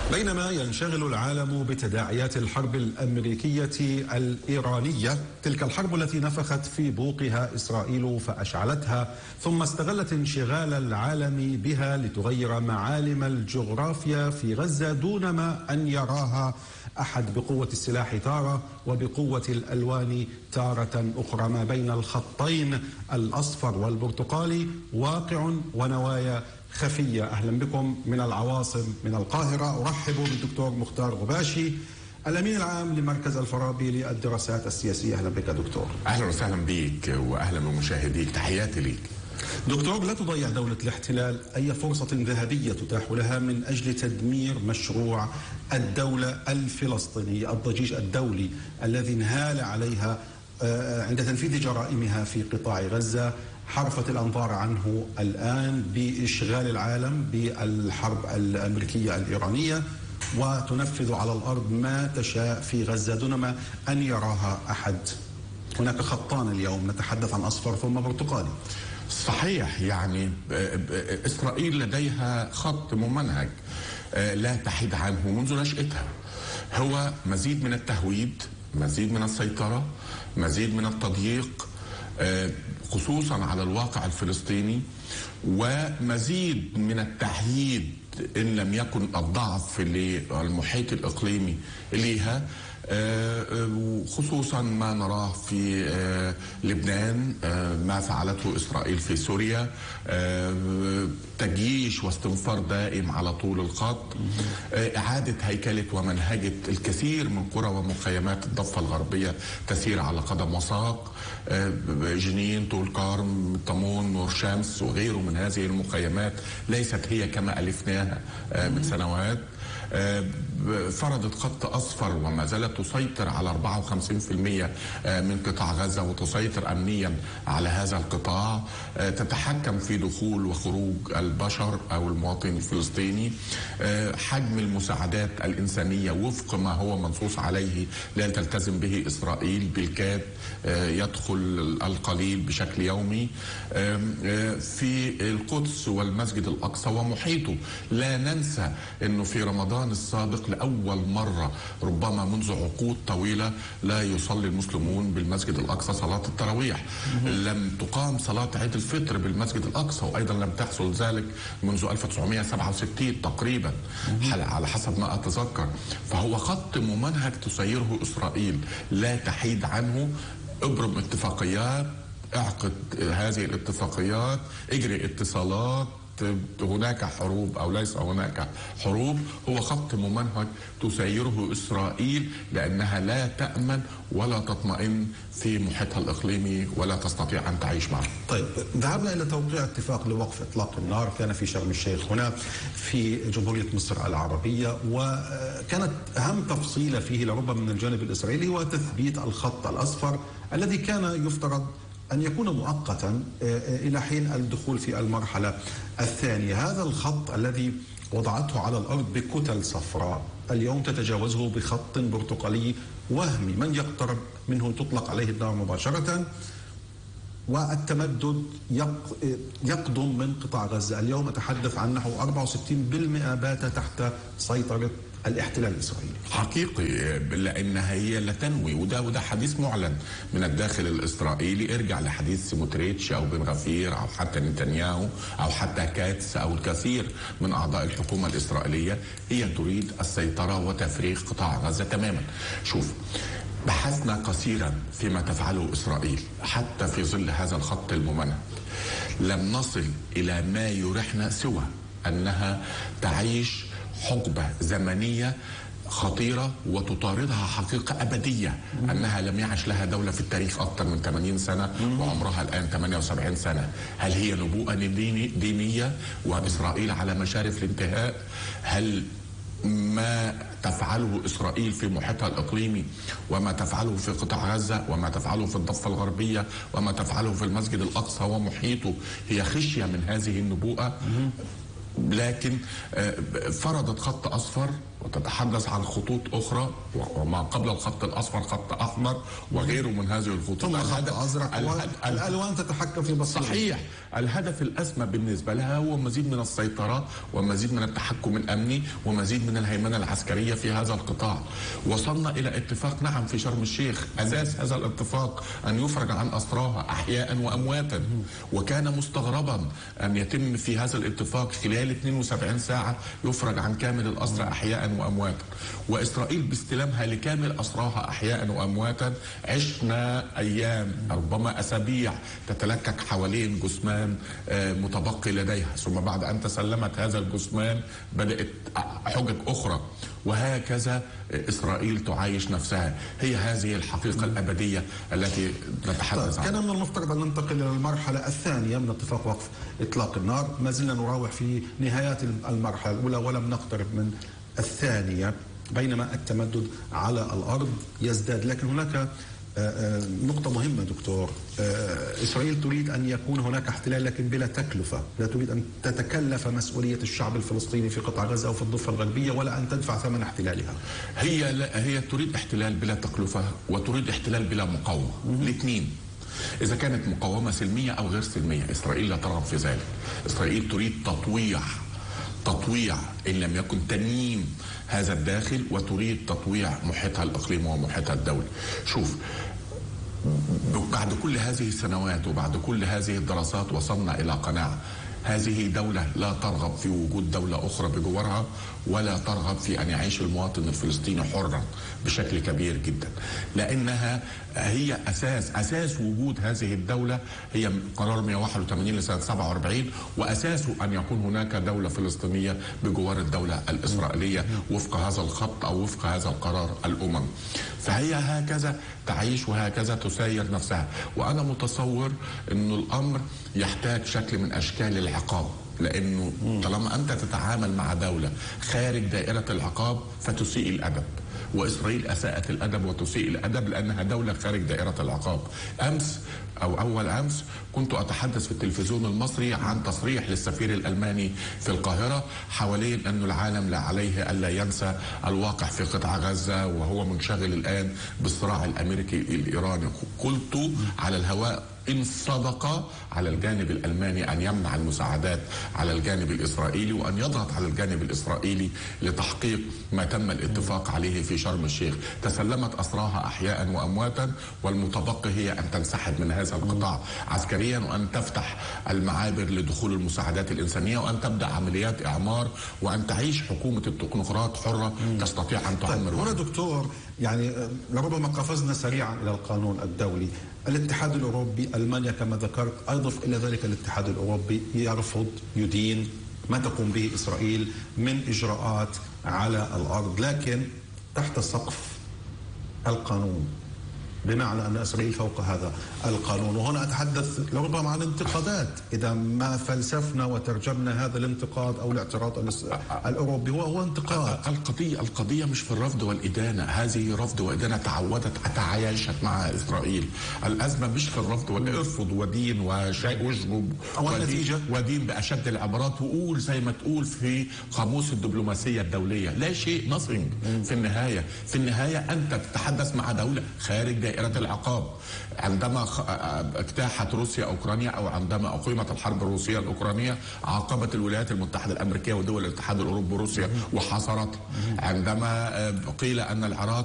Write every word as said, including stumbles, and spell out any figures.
بينما ينشغل العالم بتداعيات الحرب الأمريكية الإيرانية، تلك الحرب التي نفخت في بوقها إسرائيل فأشعلتها، ثم استغلت انشغال العالم بها لتغير معالم الجغرافيا في غزة دون ما أن يراها أحد بقوة السلاح تارة وبقوة الألوان تارة أخرى. ما بين الخطين الأصفر والبرتقالي واقع ونوايا خفية. أهلا بكم من العواصم من القاهرة. أرحب بالدكتور مختار غباشي، الأمين العام لمركز الفارابي للدراسات السياسية. أهلا بك دكتور. أهلا وسهلا بك وأهلا بمشاهديك، تحياتي ليك. دكتور، لا تضيع دولة الاحتلال أي فرصة ذهبية تتاح لها من أجل تدمير مشروع الدولة الفلسطينية، الضجيج الدولي الذي انهال عليها عند تنفيذ جرائمها في قطاع غزة. حرفت الأنظار عنه الآن بإشغال العالم بالحرب الأمريكية الإيرانية، وتنفذ على الأرض ما تشاء في غزة دون ما أن يراها أحد. هناك خطان اليوم، نتحدث عن أصفر ثم برتقالي. صحيح، يعني إسرائيل لديها خط ممنهج لا تحيد عنه منذ نشأتها، هو مزيد من التهويد، مزيد من السيطرة، مزيد من التضييق خصوصا على الواقع الفلسطيني، ومزيد من التحييد إن لم يكن الضعف للمحيط الإقليمي لها، خصوصا ما نراه في لبنان، ما فعلته إسرائيل في سوريا، تجيش واستنفار دائم على طول الخط، إعادة هيكلة ومنهجة الكثير من قرى ومخيمات الضفة الغربية تسير على قدم وساق، جنين، طول كارم، طمون، نور شمس وغيره من هذه المخيمات ليست هي كما ألفناها من سنوات. فرضت خط أصفر وما زالت تسيطر على أربعة وخمسين بالمئة من قطاع غزة، وتسيطر أمنيا على هذا القطاع، تتحكم في دخول وخروج البشر أو المواطن الفلسطيني، حجم المساعدات الإنسانية وفق ما هو منصوص عليه لا تلتزم به إسرائيل بالكاد، يدخل القليل بشكل يومي. في القدس والمسجد الأقصى ومحيطه، لا ننسى أنه في رمضان السابق لأول مرة ربما منذ عقود طويلة لا يصلي المسلمون بالمسجد الأقصى صلاة التراويح، لم تقام صلاة عيد الفطر بالمسجد الأقصى، وأيضا لم تحصل ذلك منذ ألف وتسعمئة وسبعة وستين تقريبا على حسب ما أتذكر. فهو خط ممنهج تسيره إسرائيل لا تحيد عنه. ابرم اتفاقيات، اعقد هذه الاتفاقيات، اجري اتصالات، هناك حروب أو ليس هناك حروب، هو خط ممنهج تسيره إسرائيل لأنها لا تأمن ولا تطمئن في محيطها الإقليمي ولا تستطيع أن تعيش معه. طيب، ذهبنا إلى توقيع اتفاق لوقف إطلاق النار، كان في شرم الشيخ هنا في جمهورية مصر العربية، وكانت أهم تفصيلة فيه لربما من الجانب الإسرائيلي هو تثبيت الخط الأصفر الذي كان يفترض أن يكون مؤقتا إلى حين الدخول في المرحلة الثانية. هذا الخط الذي وضعته على الأرض بكتل صفراء اليوم تتجاوزه بخط برتقالي وهمي، من يقترب منه تطلق عليه النار مباشرة، والتمدد يقدم من قطاع غزة. اليوم أتحدث عن نحو أربعة وستين بالمئة بات تحت سيطرة الاحتلال الإسرائيلي. حقيقي، لأنها هي لا تنوي، وده وده حديث معلن من الداخل الإسرائيلي. ارجع لحديث سموتريتش أو بن غفير أو حتى نتنياهو أو حتى كاتس أو الكثير من أعضاء الحكومة الإسرائيلية، هي تريد السيطرة وتفريغ قطاع غزة تماما. شوف، بحثنا كثيرا فيما تفعله إسرائيل حتى في ظل هذا الخط الممنهج، لم نصل إلى ما يريحنا سوى أنها تعيش حقبة زمنية خطيرة وتطاردها حقيقة أبدية، أنها لم يعش لها دولة في التاريخ أكثر من ثمانين سنة وعمرها الآن ثمانية وسبعين سنة. هل هي نبوءة دينية وإسرائيل على مشارف الانتهاء؟ هل ما تفعله إسرائيل في محيطها الإقليمي وما تفعله في قطاع غزة وما تفعله في الضفة الغربية وما تفعله في المسجد الأقصى ومحيطه هي خشية من هذه النبوءة؟ لكن فرضت خط أصفر وتتحدث عن خطوط أخرى وما قبل الخط الأصفر خط أحمر وغيره من هذه الخطوط. ثم خط أزرق. الألوان تتحكم في بصرها. صحيح. الهدف الأسمى بالنسبة لها هو مزيد من السيطرة ومزيد من التحكم الأمني ومزيد من الهيمنة العسكرية في هذا القطاع. وصلنا إلى اتفاق نعم في شرم الشيخ، أساس هذا الاتفاق أن يفرج عن أسراها أحياء وأمواتا، وكان مستغربا أن يتم في هذا الاتفاق خلال اثنين وسبعين ساعة يفرج عن كامل الأسرى أحياء وأمواتا. وإسرائيل باستلامها لكامل أسراها أحياء وأمواتا عشنا أيام ربما أسابيع تتلكك حوالين جثمان متبقي لديها، ثم بعد أن تسلمت هذا الجثمان بدأت حجج أخرى، وهكذا إسرائيل تعايش نفسها. هي هذه الحقيقة الأبدية التي نتحدث عنها. كان من المفترض أن ننتقل إلى المرحلة الثانية من اتفاق وقف إطلاق النار. ما زلنا نراوح في نهايات المرحلة الأولى ولم نقترب من الثانية، بينما التمدد على الأرض يزداد. لكن هناك نقطة مهمة دكتور، إسرائيل تريد أن يكون هناك احتلال لكن بلا تكلفة، لا تريد أن تتكلف مسؤولية الشعب الفلسطيني في قطاع غزة أو في الضفة الغربية ولا أن تدفع ثمن احتلالها. هي لا هي تريد احتلال بلا تكلفة وتريد احتلال بلا مقاومة، الاثنين. إذا كانت مقاومة سلمية أو غير سلمية إسرائيل لا ترغب في ذلك. إسرائيل تريد تطويع تطويع إن لم يكن تنييم هذا الداخل، وتريد تطويع محيطها الإقليمي ومحيطها الدولي. شوف، بعد كل هذه السنوات وبعد كل هذه الدراسات وصلنا إلى قناعة هذه دولة لا ترغب في وجود دولة أخرى بجوارها، ولا ترغب في أن يعيش المواطن الفلسطيني حرا بشكل كبير جدا، لأنها هي أساس أساس وجود هذه الدولة هي قرار مئة وواحد وثمانين لسنة سبعة وأربعين، وأساسه أن يكون هناك دولة فلسطينية بجوار الدولة الإسرائيلية وفق هذا الخط أو وفق هذا القرار الأمم. فهي هكذا تعيش وهكذا تسير نفسها. وأنا متصور أن الأمر يحتاج شكل من أشكال العقاب، لأنه طالما أنت تتعامل مع دولة خارج دائرة العقاب فتسيء الأدب، وإسرائيل أساءت الأدب وتسيء الأدب لأنها دولة خارج دائرة العقاب. أمس أو أول أمس كنت أتحدث في التلفزيون المصري عن تصريح للسفير الألماني في القاهرة حوالين أن العالم لا عليه ألا ينسى الواقع في قطاع غزة، وهو منشغل الآن بالصراع الأمريكي الإيراني. قلت على الهواء إن صدق على الجانب الألماني أن يمنع المساعدات على الجانب الإسرائيلي، وأن يضغط على الجانب الإسرائيلي لتحقيق ما تم الاتفاق عليه في شرم الشيخ. تسلمت أسراها أحياء وأمواتا، والمتبقي هي أن تنسحب من هذا القطاع عسكريا، وأن تفتح المعابر لدخول المساعدات الإنسانية، وأن تبدأ عمليات إعمار، وأن تعيش حكومة التكنوقراط حرة تستطيع أن تعمر. هنا دكتور، يعني لربما قفزنا سريعا إلى القانون الدولي. الاتحاد الأوروبي، ألمانيا كما ذكرت، أضف إلى ذلك الاتحاد الأوروبي يرفض يدين ما تقوم به إسرائيل من إجراءات على الأرض، لكن تحت سقف القانون، بمعنى أن إسرائيل فوق هذا القانون. وهنا أتحدث لربما عن انتقادات إذا ما فلسفنا وترجمنا هذا الانتقاد أو الاعتراض الأوروبي هو هو انتقاد. القضية القضية مش في الرفض والإدانة، هذه رفض وإدانة تعودت تعايشت مع إسرائيل. الأزمة مش في الرفض والارفض ودين وشيء وجب ودين, ودين بأشد العبارات، وقول زي ما تقول في قاموس الدبلوماسية الدولية لا شيء nothing. في النهاية في النهاية أنت تتحدث مع دولة خارج دائرة العقاب. عندما اجتاحت روسيا أوكرانيا أو عندما أقيمت الحرب الروسية الأوكرانية عاقبت الولايات المتحدة الأمريكية ودول الاتحاد الأوروبي روسيا وحاصرتها. عندما قيل أن العراق